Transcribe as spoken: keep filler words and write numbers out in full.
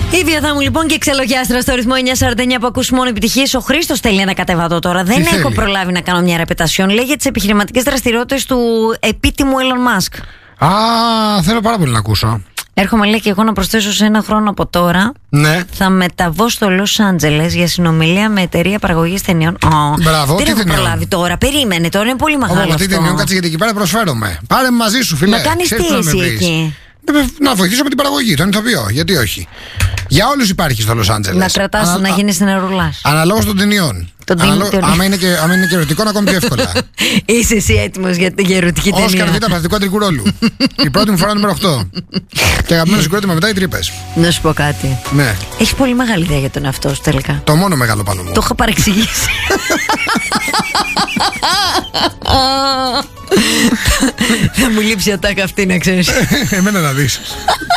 Η Βιωθά μου λοιπόν και ξελογιάστρα στο ρυθμό εννιακόσια σαράντα εννιά που ακούς μόνο επιτυχίες. Ο Χρήστος θέλει ένα κατεβατό τώρα. Δεν Τι έχω θέλει? προλάβει να κάνω μια ρεπετασιόν. Λέει για τις επιχειρηματικές δραστηριότητες του επίτιμου Elon Musk. Α, θέλω πάρα πολύ να ακούσω. Έρχομαι λέει και εγώ να προσθέσω σε ένα χρόνο από τώρα. Ναι. Θα μεταβώ στο Λος Άντζελες για συνομιλία με εταιρεία παραγωγής ταινιών. Oh, Μπράβο, δεν τι έχω ταινιών? προλάβει τώρα. Περίμενε τώρα, είναι πολύ μεγάλο. Όπω τι αυτό. ταινιών, κάτσε γιατί εκεί πέρα προσφέρομαι. Πάρε μαζί σου, φίλε. Να κάνεις Ξέρεις τι να με εσύ βρεις. εκεί? Να βοηθήσω με την παραγωγή, τον ηθοποιό. Γιατί όχι. Για όλους υπάρχει στο Λος Άντζελες. Να κρατάς, Ανα- να γίνεις στην Ερουλάς. Αναλόγως των ταινιών. Των Αναλο- ταινιών. Άμα είναι και, άμα είναι και ερωτικό, να ακόμη πιο εύκολα. Είσαι εσύ έτοιμος για την ερωτική ταινία? Όσκαρ Β' παθητικού αντρικού ρόλου. Η πρώτη μου φορά νούμερο οκτώ. Και αγαπημένο συγκρότημα μετά οι τρύπες. Να σου πω κάτι. Ναι. Έχει πολύ μεγάλη ιδέα για τον εαυτό σου τελικά. Το μόνο μεγάλο πάνω μου. Το είχα παρεξηγήσει. Θα μου λείψει η ατάκα αυτή, να ξέρεις. Εμένα να δεις.